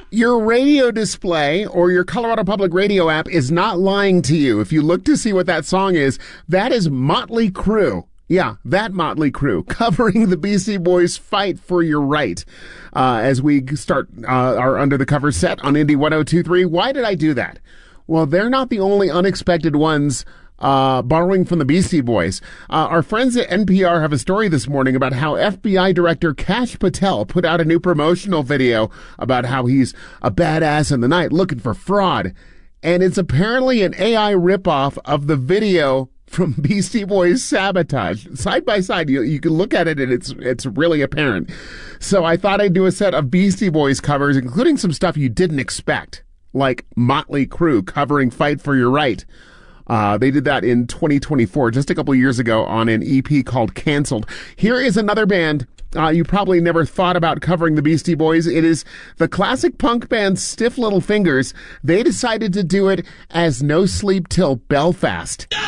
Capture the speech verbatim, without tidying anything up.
Your radio display or your Colorado Public Radio app is not lying to you. If you look to see what that song is, that is Motley Crue. Yeah, that Motley Crue covering the Beastie Boys' Fight for Your Right. Uh, as we start uh, our Under the Cover set on Indy one oh two point three. Why did I do that? Well, they're not the only unexpected ones Uh, borrowing from the Beastie Boys. Uh, our friends at N P R have a story this morning about how F B I Director Kash Patel put out a new promotional video about how he's a badass in the night looking for fraud. And it's apparently an A I ripoff of the video from Beastie Boys Sabotage. Side by side, you, you can look at it and it's it's really apparent. So I thought I'd do a set of Beastie Boys covers, including some stuff you didn't expect, like Motley Crue covering Fight for Your Right. Uh, they did that in twenty twenty-four, just a couple years ago, on an E P called Canceled. Here is another band uh, you probably never thought about covering the Beastie Boys. It is the classic punk band Stiff Little Fingers. They decided to do it as No Sleep Till Belfast.